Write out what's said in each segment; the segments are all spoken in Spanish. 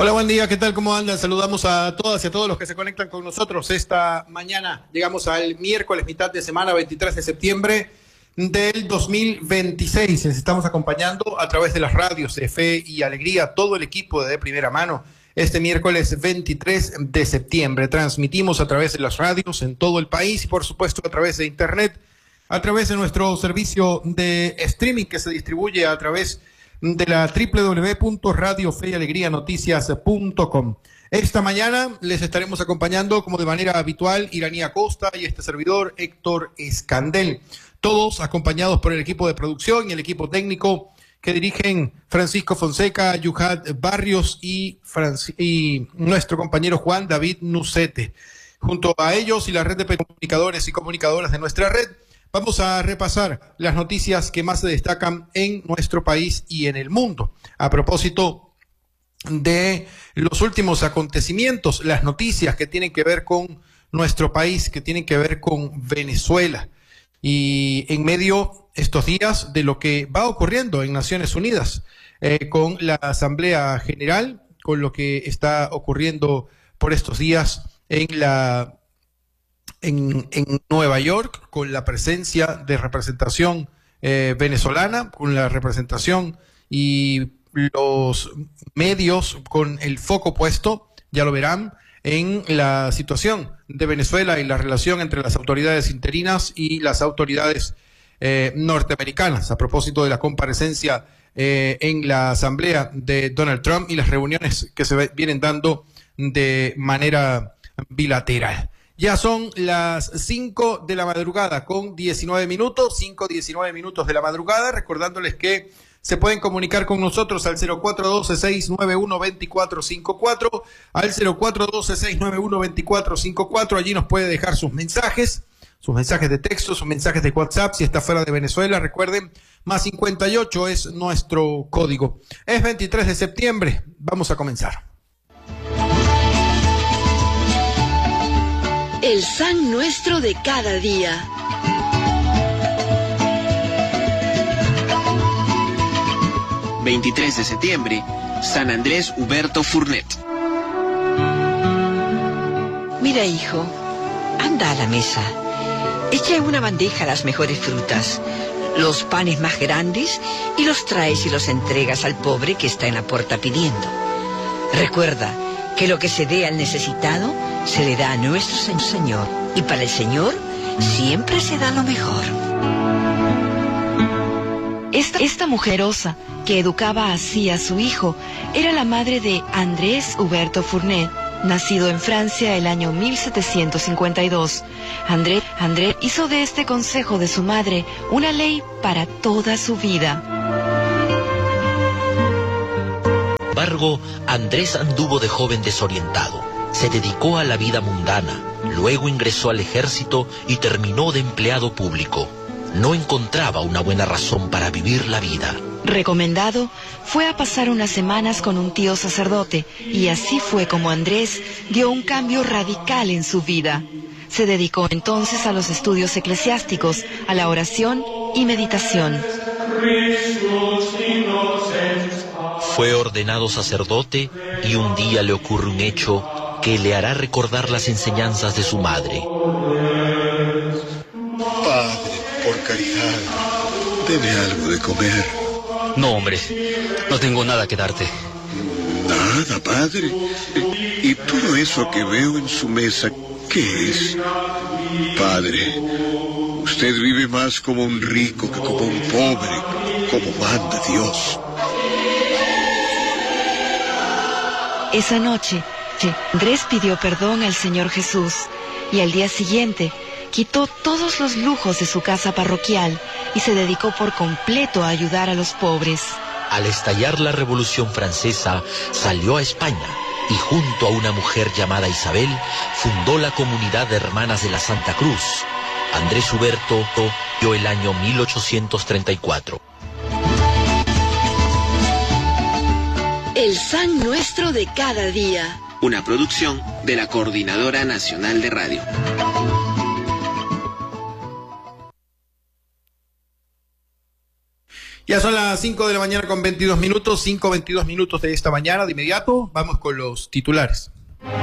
Hola, buen día, ¿qué tal? ¿Cómo andan? Saludamos a todas y a todos los que se conectan con nosotros esta mañana. Llegamos al miércoles, mitad de semana, 23 de septiembre del 2026. Les estamos acompañando a través de las radios de Fe y Alegría, todo el equipo de Primera Mano. Este miércoles 23 de septiembre transmitimos a través de las radios en todo el país y por supuesto a través de internet, a través de nuestro servicio de streaming que se distribuye a través de la www.radiofeyalegrianoticias.com. Esta mañana les estaremos acompañando como de manera habitual Iranía Costa y este servidor Héctor Escandel, todos acompañados por el equipo de producción y el equipo técnico que dirigen Francisco Fonseca, Yuhat Barrios y nuestro compañero Juan David Nucete. Junto a ellos y la red de comunicadores y comunicadoras de nuestra red, vamos a repasar las noticias que más se destacan en nuestro país y en el mundo. A propósito de los últimos acontecimientos, las noticias que tienen que ver con nuestro país, que tienen que ver con Venezuela. Y en medio estos días de lo que va ocurriendo en Naciones Unidas, con la Asamblea General, con lo que está ocurriendo por estos días en Nueva York, con la presencia de representación venezolana, con la representación y los medios con el foco puesto, ya lo verán, en la situación de Venezuela y la relación entre las autoridades interinas y las autoridades norteamericanas, a propósito de la comparecencia en la asamblea de Donald Trump y las reuniones que se vienen dando de manera bilateral. Ya son las 5 de la madrugada con 19 minutos, 5:19 de la madrugada, recordándoles que se pueden comunicar con nosotros al 0412-691-2454, al 0412-691-2454, allí nos puede dejar sus mensajes de texto, sus mensajes de WhatsApp, si está fuera de Venezuela, recuerden, más 58 es nuestro código. Es 23 de septiembre, vamos a comenzar. El San Nuestro de cada día. ...23 de septiembre... San Andrés Huberto Furnet. Mira, hijo, anda a la mesa. Echa en una bandeja las mejores frutas, los panes más grandes, y los traes y los entregas al pobre que está en la puerta pidiendo. Recuerda que lo que se dé al necesitado se le da a nuestro Señor, y para el Señor siempre se da lo mejor. Esta mujerosa que educaba así a su hijo era la madre de Andrés Huberto Furnet, nacido en Francia el año 1752. Andrés hizo de este consejo de su madre una ley para toda su vida. Sin embargo, Andrés anduvo de joven desorientado. Se dedicó a la vida mundana, luego ingresó al ejército y terminó de empleado público. No encontraba una buena razón para vivir la vida. Recomendado, fue a pasar unas semanas con un tío sacerdote, y así fue como Andrés dio un cambio radical en su vida. Se dedicó entonces a los estudios eclesiásticos, a la oración y meditación. Fue ordenado sacerdote y un día le ocurre un hecho que le hará recordar las enseñanzas de su madre. Padre, por caridad, deme algo de comer. No, hombre, no tengo nada que darte. Nada, padre. ¿Y todo eso que veo en su mesa, qué es? Padre, usted vive más como un rico que como un pobre, como manda Dios. Esa noche, Andrés pidió perdón al Señor Jesús, y al día siguiente quitó todos los lujos de su casa parroquial y se dedicó por completo a ayudar a los pobres. Al estallar la Revolución Francesa, salió a España y junto a una mujer llamada Isabel, fundó la comunidad de Hermanas de la Santa Cruz. Andrés Huberto dio el año 1834. El San Nuestro de cada día. Una producción de la Coordinadora Nacional de Radio. Ya son las 5 de la mañana con 22 minutos, 5:22 minutos de esta mañana. De inmediato vamos con los titulares.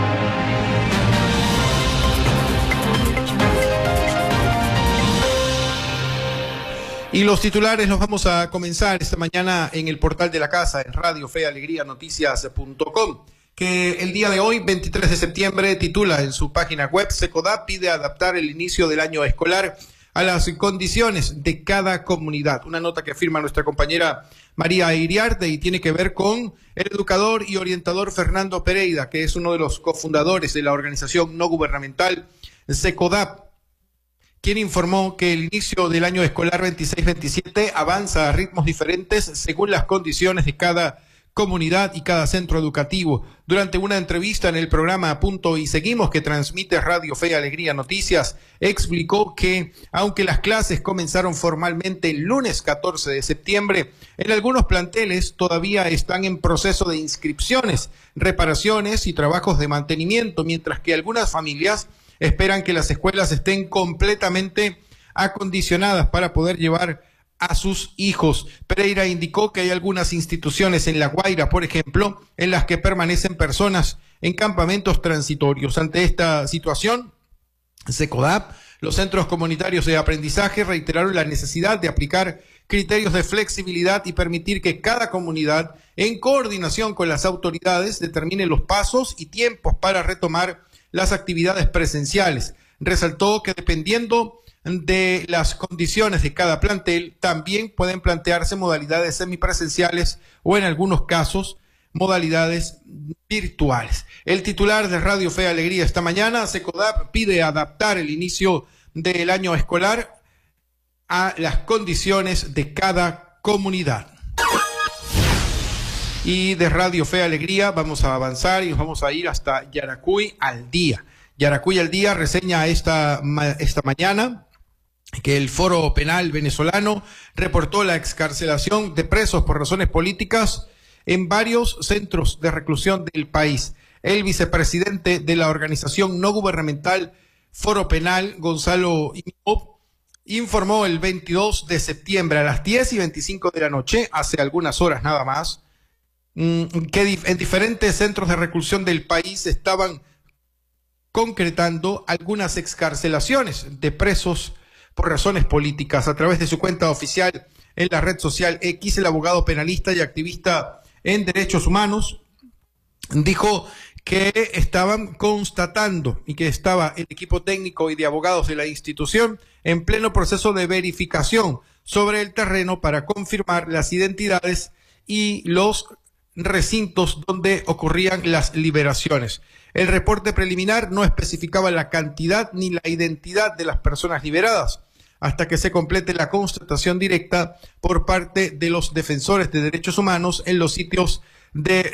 Y los titulares los vamos a comenzar esta mañana en el portal de la casa, en Radio Fe Alegría Noticias.com, que el día de hoy, 23 de septiembre, titula en su página web: SECODAP pide adaptar el inicio del año escolar a las condiciones de cada comunidad. Una nota que firma nuestra compañera María Iriarte y tiene que ver con el educador y orientador Fernando Pereira, que es uno de los cofundadores de la organización no gubernamental SECODAP, quien informó que el inicio del año escolar 26-27 avanza a ritmos diferentes según las condiciones de cada comunidad y cada centro educativo. Durante una entrevista en el programa Punto y Seguimos, que transmite Radio Fe y Alegría Noticias, explicó que aunque las clases comenzaron formalmente el lunes 14 de septiembre, en algunos planteles todavía están en proceso de inscripciones, reparaciones y trabajos de mantenimiento, mientras que algunas familias esperan que las escuelas estén completamente acondicionadas para poder llevar a sus hijos. Pereira indicó que hay algunas instituciones en La Guaira, por ejemplo, en las que permanecen personas en campamentos transitorios. Ante esta situación, SECODAP, los centros comunitarios de aprendizaje reiteraron la necesidad de aplicar criterios de flexibilidad y permitir que cada comunidad, en coordinación con las autoridades, determine los pasos y tiempos para retomar las actividades presenciales. Resaltó que dependiendo de las condiciones de cada plantel, también pueden plantearse modalidades semipresenciales o en algunos casos modalidades virtuales. El titular de Radio Fe Alegría esta mañana: SECODAP pide adaptar el inicio del año escolar a las condiciones de cada comunidad. Y de Radio Fe Alegría vamos a avanzar y nos vamos a ir hasta Yaracuy al Día. Yaracuy al Día reseña esta mañana que el Foro Penal venezolano reportó la excarcelación de presos por razones políticas en varios centros de reclusión del país. El vicepresidente de la organización no gubernamental Foro Penal, Gonzalo Imop, informó el 22 de septiembre a las 10:25 de la noche, hace algunas horas nada más, que en diferentes centros de reclusión del país estaban concretando algunas excarcelaciones de presos por razones políticas. A través de su cuenta oficial en la red social X, el abogado penalista y activista en derechos humanos dijo que estaban constatando y que estaba el equipo técnico y de abogados de la institución en pleno proceso de verificación sobre el terreno para confirmar las identidades y los recintos donde ocurrían las liberaciones. El reporte preliminar no especificaba la cantidad ni la identidad de las personas liberadas, hasta que se complete la constatación directa por parte de los defensores de derechos humanos en los sitios de